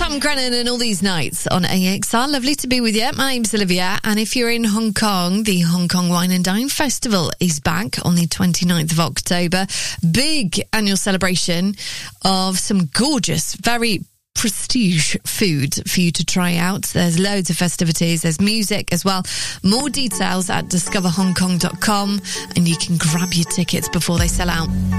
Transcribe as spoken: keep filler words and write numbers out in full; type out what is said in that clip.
Tom Grennan and all these nights on A X R. Lovely to be with you. My name's Olivia, and if you're in Hong Kong, the Hong Kong Wine and Dine Festival is back on the twenty-ninth of October. Big annual celebration of some gorgeous, very prestige food for you to try out. There's loads of festivities, there's music as well. More details at discover hong kong dot com, and you can grab your tickets before they sell out.